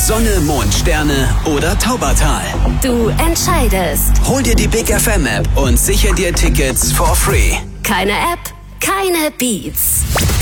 Sonne, Mond, Sterne oder Taubertal. Du entscheidest. Hol dir die Big FM App und sicher dir Tickets for free. Keine App, keine Beats.